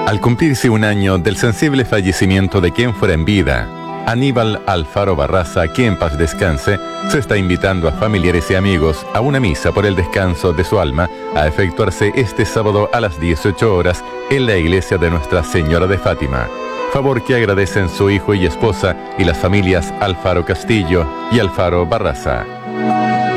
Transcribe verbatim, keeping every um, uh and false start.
Al cumplirse un año del sensible fallecimiento de quien fuera en vida, Aníbal Alfaro Barraza, que en paz descanse, se está invitando a familiares y amigos a una misa por el descanso de su alma a efectuarse este sábado a las dieciocho horas en la iglesia de Nuestra Señora de Fátima. Favor que agradecen su hijo y esposa y las familias Alfaro Castillo y Alfaro Barraza.